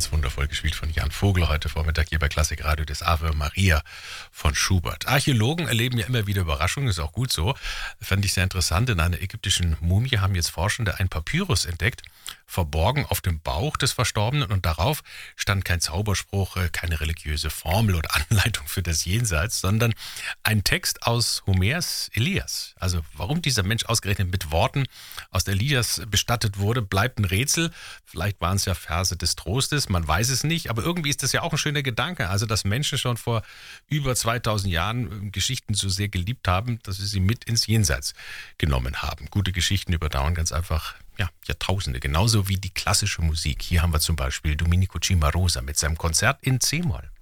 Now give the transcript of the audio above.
ganz wundervoll gespielt von Jan Vogel heute Vormittag hier bei Klassik Radio, das Ave Maria von Schubert. Archäologen erleben ja immer wieder Überraschungen, ist auch gut so. Fand ich sehr interessant. In einer ägyptischen Mumie haben jetzt Forschende ein Papyrus entdeckt, verborgen auf dem Bauch des Verstorbenen, und darauf stand kein Zauberspruch, keine religiöse Formel oder Anleitung für das Jenseits, sondern ein Text aus Homers Elias. Also warum dieser Mensch ausgerechnet mit Worten aus der Elias bestattet wurde, bleibt ein Rätsel. Vielleicht waren es ja Verse des Trostes, man weiß es nicht, aber irgendwie ist das ja auch ein schöner Gedanke, also dass Menschen schon vor über 2000 Jahren Geschichten so sehr geliebt haben, dass sie mit ins Jenseits genommen haben. Gute Geschichten überdauern ganz einfach Jahrtausende, genauso wie die klassische Musik. Hier haben wir zum Beispiel Domenico Cimarosa mit seinem Konzert in C-Moll.